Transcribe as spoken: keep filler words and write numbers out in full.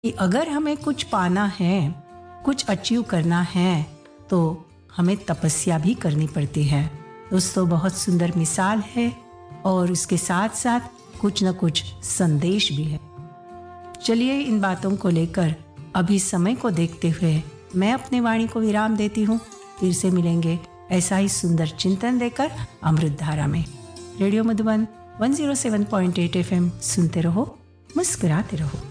कि अगर हमें कुछ पाना है, कुछ अचीव करना है, तो हमें तपस्या भी करनी पड़ती है। दोस्तों, बहुत सुंदर मिसाल है और उसके साथ साथ कुछ न कुछ संदेश भी है। चलिए, इन बातों को लेकर अभी समय को देखते हुए मैं अपनी वाणी को विराम देती हूँ। फिर से मिलेंगे ऐसा ही सुंदर चिंतन देकर अमृत धारा में। रेडियो मधुबन एक सौ सात पॉइंट आठ एफ एम सुनते रहो, मुस्कुराते रहो।